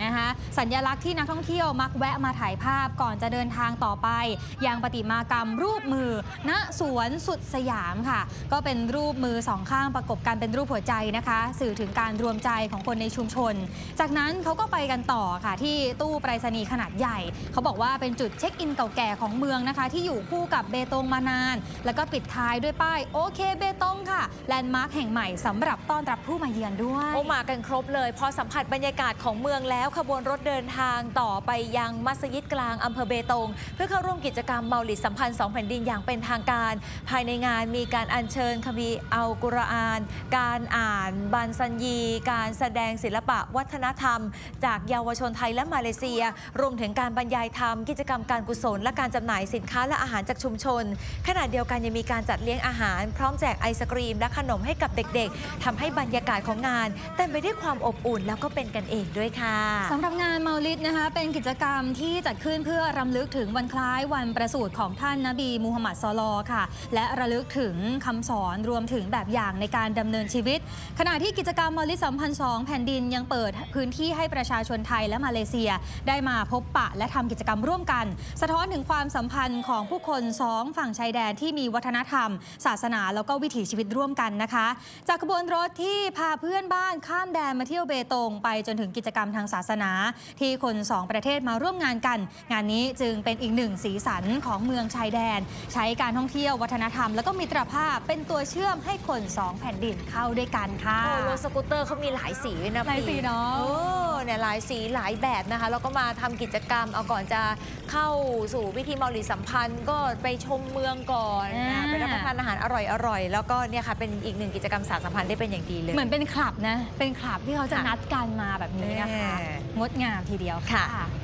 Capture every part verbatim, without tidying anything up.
นะคะสัญลักษณ์ที่นักท่องเที่ยวมักแวะมาถ่ายภาพก่อนจะเดินทางต่อไปยังประติมากรรมรูปมือณสวนสุดสยามค่ะก็เป็นรูปมือสองข้างประกบกันเป็นรูปหัวใจนะคะสื่อถึงการรวมใจของคนในชุมชนจากนั้นเขาก็ไปกันต่อค่ะที่ตู้ไปรษณีย์ขนาดใหญ่เขาบอกว่าเป็นจุดเช็คอินเก่าแก่ของเมืองนะคะที่อยู่คู่กับเบตงมานานแล้วก็ปิดท้ายด้วยป้ายโอเคเบตงค่ะแลนด์มาร์คแห่งใหม่สำหรับต้อนรับผู้มาเยือนด้วยโอ้มากันครบเลยพอสัมผัสบรรยากาศของเมืองแล้วขบวนรถเดินทางต่อไปยังมัสยิดกลางอำเภอเบตงเพื่อเข้าร่วมกิจกรรมเมาลิดสัมพันธ์สองแผ่นดินอย่างเป็นทางการภายในงานมีการอัญเชิญคัมภีร์อัลกุรอานการอ่านบันซันยีการแสดงศิลปะวัฒนธรรมจากเยาวชนไทยและมาเลเซียรวมถึงการบรรยายธรรมกิจกรรมการกุศลและการจำหน่ายสินค้าและอาหารจากชุมชนขณะเดียวกันยังมีการจัดเลี้ยงอาหารพร้อมแจกไอศกรีมและขนมให้กับเด็กๆทำให้บรรยากาศของงานเต็มไปด้วยความอบอุ่นแล้วก็เป็นกันเองด้วยค่ะสำหรับงานเมาลิดนะคะเป็นกิจกรรมที่จัดขึ้นเพื่อรำลึกถึงวันคล้ายวันประสูติของท่านนบีมูฮัมหมัดศ็อลลัลลอฮุอะลัยฮิวะซัลลัมค่ะและระลึกถึงคำสอนรวมถึงแบบอย่างในการดำเนินชีวิตขณะที่กิจกรรมเมาลิดสัมพันธ์สองแผ่นดินยังเปิดพื้นที่ให้ประชาชนไทยและมาเลเซียได้มาพบปะและทำกิจกรรมร่วมกันสะท้อนถึงความสัมพันธ์ของผู้คนสองฝั่งชายแดนที่มีวัฒนธรรมศาสนาแล้วก็วิถีชีวิตร่วมกันนะคะจากขบวนรถที่พาเพื่อนบ้านข้ามแดนมาเที่ยวเบตงไปจนถึงกิจกรรมทางศาสนาที่คนสองประเทศมาร่วมงานกันงานนี้จึงเป็นอีกหนึ่งสีสันของเมืองชายแดนใช้การท่องเที่ยววัฒนธรรมแล้วก็มิตรภาพเป็นตัวเชื่อมให้คนสองแผ่นดินเข้าด้วยกันค่ะโอ้รถสกูตเตอร์เขามีหลายสีนะหลายสีเนาะโอ้เนี่ยหลายสีหลายแบบนะคะแล้วก็มาทำกิจกรรมเอาก่อนจะเข้าสู่พิธีเมาลิดสัมพันธ์ก็ไปชมเมืองก่อนไปรับประทานอาหารอร่อยๆแล้วก็เนี่ยค่ะเป็นอีกหนึ่งกิจกรรมสานสัมพันธ์ได้เป็นอย่างดีเลยเหมือนเป็นคลับนะเป็นคลับที่เขาจะนัดกันมาแบบนี้นะคะงดงามทีเดียวค่ะ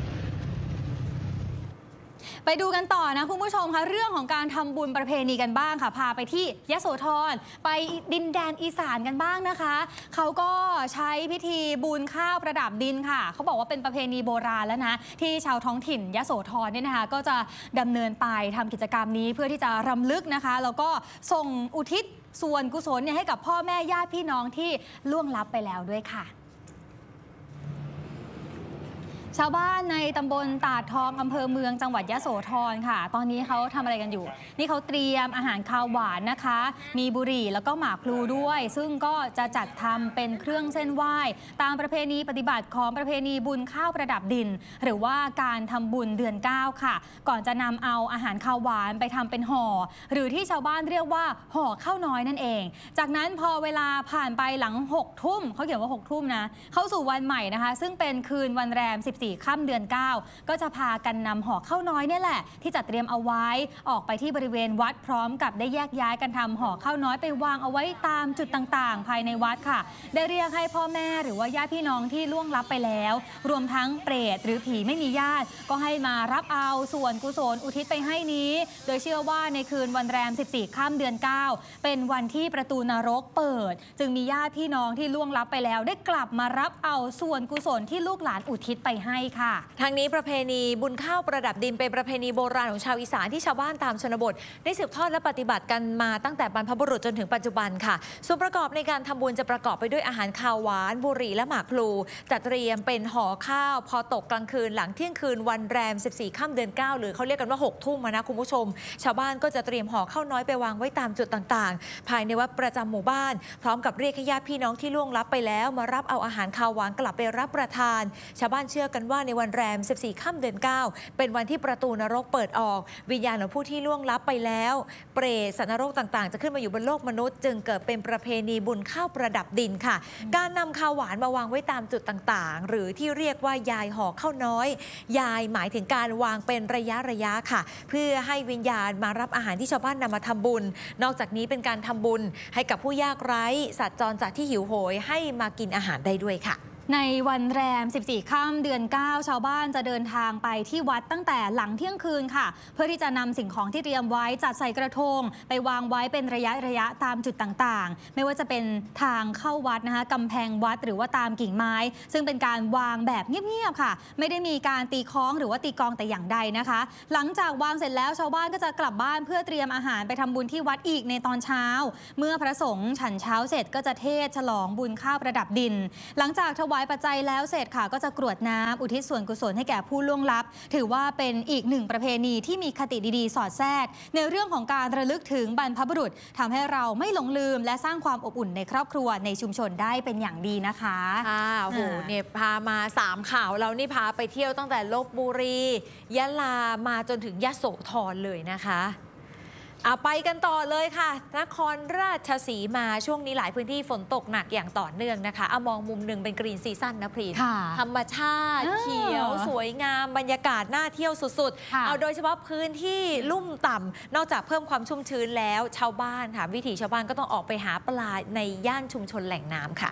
ไปดูกันต่อนะคุณผู้ชมคะเรื่องของการทำบุญประเพณีกันบ้างค่ะพาไปที่ยโสธรไปดินแดนอีสานกันบ้างนะคะเขาก็ใช้พิธีบุญข้าวประดับดินค่ะเขาบอกว่าเป็นประเพณีโบราณแล้วนะที่ชาวท้องถิ่นยโสธรเนี่ยนะคะก็จะดำเนินไปทำกิจกรรมนี้เพื่อที่จะรำลึกนะคะแล้วก็ส่งอุทิศส่วนกุศลเนี่ยให้กับพ่อแม่ญาติพี่น้องที่ล่วงลับไปแล้วด้วยค่ะชาวบ้านในตำบลตาดทองอำเภอเมืองจังหวัดยโสธรค่ะตอนนี้เขาทำอะไรกันอยู่นี่เขาเตรียมอาหารคาวหวานนะคะมีบุหรี่แล้วก็หมากพลูด้วยซึ่งก็จะจัดทำเป็นเครื่องเส้นไหว้ตามประเพณีปฏิบัติของประเพณีบุญข้าวประดับดินหรือว่าการทำบุญเดือนเก้าค่ะก่อนจะนำเอาอาหารคาวหวานไปทำเป็นห่อหรือที่ชาวบ้านเรียกว่าห่อข้าวน้อยนั่นเองจากนั้นพอเวลาผ่านไปหลังหกทุ่มเขาเขียนว่าหกทุ่มนะเข้าสู่วันใหม่นะคะซึ่งเป็นคืนวันแรมสิบสี่ค่ำเดือนเก้าก็จะพากันนำห่อข้าวน้อยนี่แหละที่จัดเตรียมเอาไว้ออกไปที่บริเวณวัดพร้อมกับได้แยกย้ายกันทำห่อข้าวน้อยไปวางเอาไว้ตามจุดต่างๆภายในวัดค่ะได้เรียกให้พ่อแม่หรือว่าญาติพี่น้องที่ล่วงลับไปแล้วรวมทั้งเปรตหรือผีไม่มีญาติก็ให้มารับเอาส่วนกุศลอุทิศไปให้นี้โดยเชื่อว่าในคืนวันแรมสิบสี่ค่ำเดือนเก้าเป็นวันที่ประตูนรกเปิดจึงมีญาติพี่น้องที่ล่วงลับไปแล้วได้กลับมารับเอาส่วนกุศลที่ลูกหลานอุทิศไปให้ค่ะทางนี้ประเพณีบุญข้าวประดับดินเป็นประเพณีโบราณของชาวอีสานที่ชาวบ้านตามชนบทได้สืบทอดและปฏิบัติกันมาตั้งแต่บรรพบุรุษจนถึงปัจจุบันค่ะส่วนประกอบในการทำบุญจะประกอบไปด้วยอาหารคาวหวานบุหรี่และหมากพลูจัดเตรียมเป็นห่อข้าวพอตกกลางคืนหลังเที่ยงคืนวันแรมสิบสี่ค่ำเดือนเก้าหรือเขาเรียกกันว่าหกทุ่มนะคุณผู้ชมชาวบ้านก็จะเตรียมห่อข้าวน้อยไปวางไว้ตามจุดต่างๆภายในวัดประจำหมู่บ้านพร้อมกับเรียกให้ญาติพี่น้องที่ล่วงลับไปแล้วมารับเอาอาหารคาวหวานกลับไปรับประทานชาวบ้านเชื่อกันว่าในวันแรมสิบสี่ค่ำเดือนเก้าเป็นวันที่ประตูนรกเปิดออกวิญญาณของผู้ที่ล่วงลับไปแล้วเปรตสัตว์นรกต่างๆจะขึ้นมาอยู่บนโลกมนุษย์จึงเกิดเป็นประเพณีบุญข้าวประดับดินค่ะการนำข้าวหวานมาวางไว้ตามจุดต่างๆหรือที่เรียกว่ายายห่อข้าวน้อยยายหมายถึงการวางเป็นระยะระยะค่ะเพื่อให้วิญญาณมารับอาหารที่ชาวบ้านนำมาทำบุญนอกจากนี้เป็นการทำบุญให้กับผู้ยากไร้สัตว์จรจัดที่หิวโหยให้มากินอาหารได้ด้วยค่ะในวันแรมสิบสี่ค่ำเดือนเก้าชาวบ้านจะเดินทางไปที่วัดตั้งแต่หลังเที่ยงคืนค่ะเพื่อที่จะนำสิ่งของที่เตรียมไว้จัดใส่กระทงไปวางไว้เป็นระยะระยะตามจุดต่างๆไม่ว่าจะเป็นทางเข้าวัดนะคะกำแพงวัดหรือว่าตามกิ่งไม้ซึ่งเป็นการวางแบบเงียบๆค่ะไม่ได้มีการตีคล้องหรือว่าตีกลองแต่อย่างใดนะคะหลังจากวางเสร็จแล้วชาวบ้านก็จะกลับบ้านเพื่อเตรียมอาหารไปทำบุญที่วัดอีกในตอนเช้าเมื่อพระสงฆ์ฉันเช้าเสร็จก็จะเทศน์ฉลองบุญข้าวประดับดินหลังจากถวายปัจจัยแล้วเสร็จค่ะก็จะกรวดน้ำอุทิศส่วนกุศลให้แก่ผู้ล่วงลับถือว่าเป็นอีกหนึ่งประเพณีที่มีคติดีๆสอดแทรกในเรื่องของการระลึกถึงบรรพบุรุษทำให้เราไม่หลงลืมและสร้างความอบอุ่นในครอบครัวในชุมชนได้เป็นอย่างดีนะคะค่ะโอ้โหเนี่ยพามาสามข่าวเรานี่พาไปเที่ยวตั้งแต่ลพบุรียะลามาจนถึงยโสธรเลยนะคะเอาไปกันต่อเลยค่ะนครราชสีมาช่วงนี้หลายพื้นที่ฝนตกหนักอย่างต่อเนื่องนะคะเอามองมุมหนึ่งเป็นกรีนซีซั่นนะพรีนธรรมชาติเขียวสวยงามบรรยากาศน่าเที่ยวสุดๆเอาโดยเฉพาะพื้นที่ลุ่มต่ำนอกจากเพิ่มความชุ่มชื้นแล้วชาวบ้านค่ะวิถีชาวบ้านก็ต้องออกไปหาปลาในย่านชุมชนแหล่งน้ำค่ะ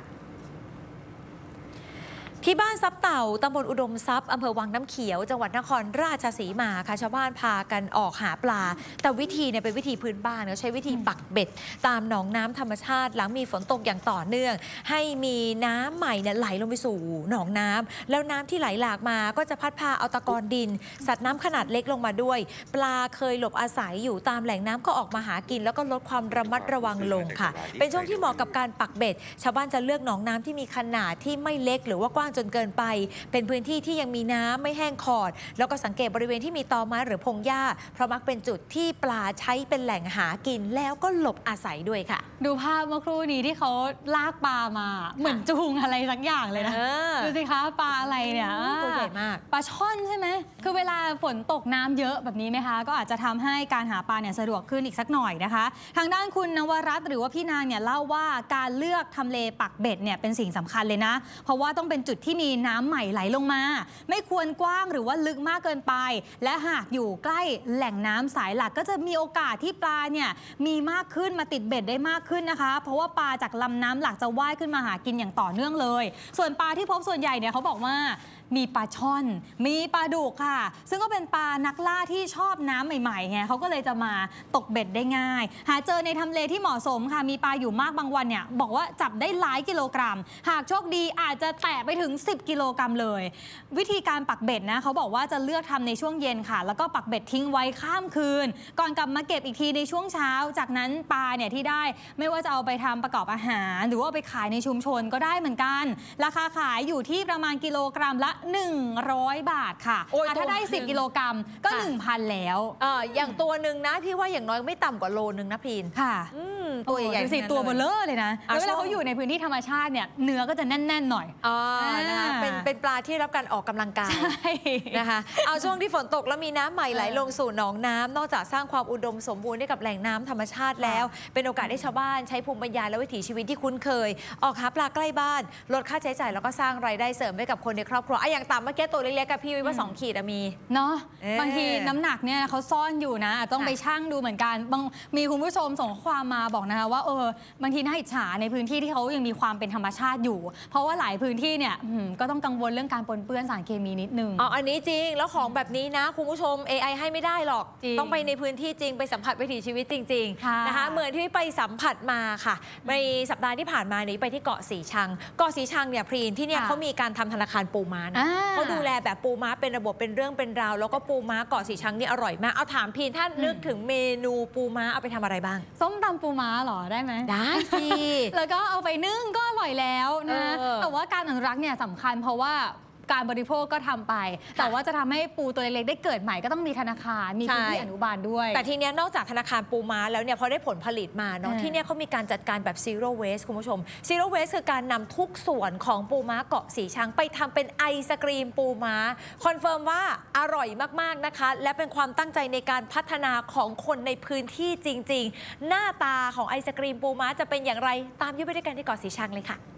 ที่บ้านซับเต่าตำบลอุดมทรัพย์อำเภอวังน้ำเขียวจังหวัดนครราชสีมาค่ะชาวบ้านพากันออกหาปลาแต่วิธีเนี่ยเป็นวิธีพื้นบ้านเขาใช้วิธีปักเบ็ดตามหนองน้ำธรรมชาติหลังมีฝนตกอย่างต่อเนื่องให้มีน้ำใหม่เนี่ยไหลลงไปสู่หนองน้ำแล้วน้ำที่ไหลหลากมาก็จะพัดพาเอาตะกอนดินสัตว์น้ำขนาดเล็กลงมาด้วยปลาเคยหลบอาศัยอยู่ตามแหล่งน้ำก็ออกมาหากินแล้วก็ลดความระมัดระวังลงค่ะเป็นช่วงที่เหมาะกับการปักเบ็ดชาวบ้านจะเลือกหนองน้ำที่มีขนาดที่ไม่เล็กหรือว่ากว้างจนเกินไปเป็นพื้นที่ที่ยังมีน้ำไม่แห้งขอดแล้วก็สังเกตบริเวณที่มีตอไม้หรือพงหญ้าเพราะมักเป็นจุดที่ปลาใช้เป็นแหล่งหากินแล้วก็หลบอาศัยด้วยค่ะดูภาพเมื่อครู่นี้ที่เขาลากปลามาเหมือนจูงอะไรสักอย่างเลยนะดูสิคะปลาอะไรเนี่ยตัวใหญ่มากปลาช่อนใช่ไหมคือเวลาฝนตกน้ำเยอะแบบนี้ไหมคะก็อาจจะทำให้การหาปลาเนี่ยสะดวกขึ้นอีกสักหน่อยนะคะทางด้านคุณนวรัตน์หรือว่าพี่นางเนี่ยเล่าว่าการเลือกทำเลปักเบ็ดเนี่ยเป็นสิ่งสำคัญเลยนะเพราะว่าต้องเป็นจุดที่มีน้ำใหม่ไหลลงมาไม่ควรกว้างหรือว่าลึกมากเกินไปและหากอยู่ใกล้แหล่งน้ำสายหลักก็จะมีโอกาสที่ปลาเนี่ยมีมากขึ้นมาติดเบ็ดได้มากขึ้นนะคะเพราะว่าปลาจากลำน้ำหลักจะว่ายขึ้นมาหากินอย่างต่อเนื่องเลยส่วนปลาที่พบส่วนใหญ่เนี่ยเขาบอกว่ามีปลาช่อนมีปลาดุกค่ะซึ่งก็เป็นปลานักล่าที่ชอบน้ำใหม่ๆไงเขาก็เลยจะมาตกเบ็ดได้ง่ายหาเจอในทำเลที่เหมาะสมค่ะมีปลาอยู่มากบางวันเนี่ยบอกว่าจับได้หลายกิโลกรัมหากโชคดีอาจจะแตะไปถึงสิบกิโลกรัมเลยวิธีการปักเบ็ดนะเขาบอกว่าจะเลือกทำในช่วงเย็นค่ะแล้วก็ปักเบ็ดทิ้งไว้ข้ามคืนก่อนกลับมาเก็บอีกทีในช่วงเช้าจากนั้นปลาเนี่ยที่ได้ไม่ว่าจะเอาไปทำประกอบอาหารหรือว่าไปขายในชุมชนก็ได้เหมือนกันราคาขายอยู่ที่ประมาณกิโลกรัมละหนึ่งร้อยบาทค่ะถ้าได้สิบกิโลกรัมก็ หนึ่งพัน แล้วเอออย่างตัวหนึ่งนะพี่ว่าอย่างน้อยไม่ต่ำกว่าโลนึงนะพีนค่ะตัวใหญ่ดูสิตัวเบลเลอร์เลยนะแล้วเวลาเขาอยู่ในพื้นที่ธรรมชาติเนี่ยเนื้อก็จะแน่นๆหน่อยอ๋อนะคะเป็นเป็นปลาที่รับการออกกำลังกายนะคะเอาช่วงที่ฝนตกแล้วมีน้ำใหม่ไหลลงสู่หนองน้ำนอกจากสร้างความอุดมสมบูรณ์ให้กับแหล่งน้ำธรรมชาติแล้วเป็นโอกาสให้ชาวบ้านใช้ภูมิปัญญาและวิถีชีวิตที่คุ้นเคยออกหาปลาใกล้บ้านลดค่าใช้จ่ายแล้วก็สร้างรายได้เสริมให้กับคนในครอบครัวอ่ะอย่างต่ำเมื่อกี้ตัวเล็กๆกับพี่ว่าสองขีดมีเนาะบางทีน้ำหนักเนี่ยเขาซ่อนอยู่นะต้องไปชั่งดูเหมือนกันบางมีคุณผู้ชมส่งข้อความมาบอกนะคะว่าเออบางทีน่าอิจฉาในพื้นที่ที่เขายังมีความเป็นธรรมชาติอยู่เพราะว่าหลายพื้นที่เนี่ยก็ต้องกังวลเรื่องการปนเปื้อนสารเคมีนิดนึงอ๋ออันนี้จริงแล้วของแบบนี้นะคุณผู้ชม เอ ไอ ให้ไม่ได้หรอกต้องไปในพื้นที่จริงไปสัมผัสวิถีชีวิตจริงๆนะคะเหมือนที่ไปสัมผัสมาค่ะในสัปดาห์ที่ผ่านมานี้ไปที่เกาะสีชังเกาะสีชังเนี่ยพรีนที่เนี่ยเขามีการทำธนาคารปูม้านะเขาดูแลแบบปูม้าเป็นระบบเป็นเรื่องเป็นราวแล้วก็ปูม้าเกาะสีชังนี่อร่อยมากเอาถามพีนท่านนึกถึงเมนูปูม้าเอาไปทำอะไรบ้างส้มตำปูม้าหรอได้ไหมได้สิแล้วก็เอาไปนึ่งก็อร่อยแล้วนะแต่ว่าการอนุรักษ์เนี่ยสำคัญเพราะว่าการบริโภคก็ทำไปแต่ว่าจะทำให้ปูตัวเล็กๆได้เกิดใหม่ก็ต้องมีธนาคารมีพื้นที่อนุบาลด้วยแต่ทีเนี้ยนอกจากธนาคารปูม้าแล้วเนี่ยพอได้ผลผลิตมาเนาะที่เนี่ยเขามีการจัดการแบบ zero waste คุณผู้ชม zero waste คือการนำทุกส่วนของปูม้าเกาะสีชังไปทำเป็นไอศกรีมปูม้าคอนเฟิร์มว่าอร่อยมากๆนะคะและเป็นความตั้งใจในการพัฒนาของคนในพื้นที่จริงๆหน้าตาของไอศกรีมปูม้าจะเป็นอย่างไรตามยุ้ยไปด้วยกันที่เกาะสีชังเลยค่ะ